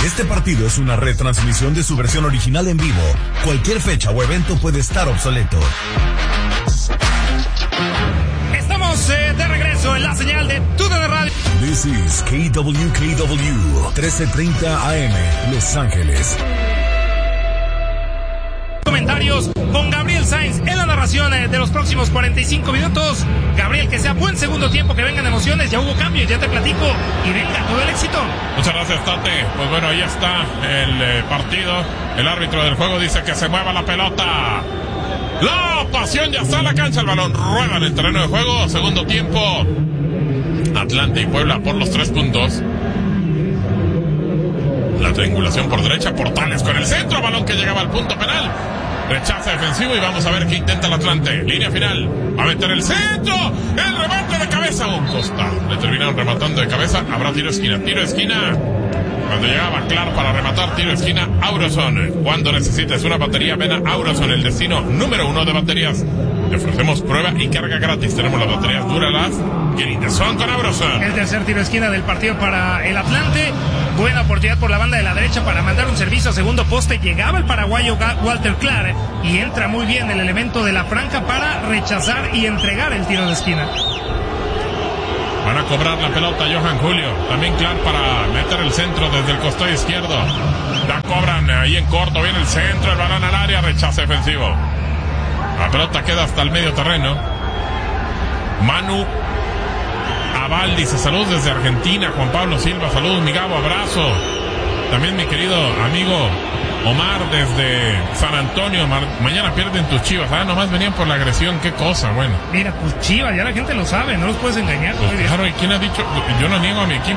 Este partido es una retransmisión de su versión original en vivo. Cualquier fecha o evento puede estar obsoleto. Estamos de regreso en la señal de TUDN Radio. This is KWKW 1330 AM, Los Ángeles. Comentarios con Gabriel Sainz en la narración de los próximos 45 minutos. Gabriel, que sea buen segundo tiempo, que vengan emociones, ya hubo cambios, ya te platico, y venga todo el éxito. Muchas gracias, Tate. Pues bueno, ahí está el partido. El árbitro del juego dice que se mueva la pelota. La pasión ya está en la cancha, el balón rueda en el terreno de juego. Segundo tiempo, Atlante y Puebla por los 3 puntos. La triangulación por derecha, Portales con el centro, balón que llegaba al punto penal. Rechaza defensivo y vamos a ver qué intenta el Atlante. Línea final, va a meter el centro, el remate de cabeza a un costado. Le terminaron rematando de cabeza, habrá tiro de esquina. Cuando llegaba Clark para rematar, tiro de esquina, Auroson. Cuando necesites una batería, ven a Auroson, el destino número 1 de baterías. Le ofrecemos prueba y carga gratis. Tenemos las baterías Duralast, que son con Auroson. El tercer tiro de esquina del partido para el Atlante. Buena oportunidad por la banda de la derecha para mandar un servicio a segundo poste. Llegaba el paraguayo Walter Clark y entra muy bien el elemento de la franja para rechazar y entregar el tiro de esquina. Van a cobrar la pelota Johan Julio. También Clark para meter el centro desde el costado izquierdo. La cobran ahí en corto. Viene el centro, el balón al área, rechace defensivo. La pelota queda hasta el medio terreno. Manu Aval dice saludos desde Argentina. Juan Pablo Silva, saludos mi Gabo, abrazo. También mi querido amigo Omar desde San Antonio. Mañana pierden tus Chivas. Nomás venían por la agresión, qué cosa, bueno. Mira, tus Chivas, ya la gente lo sabe, no los puedes engañar. Pues claro, ¿y quién ha dicho? Yo no niego a mi equipo.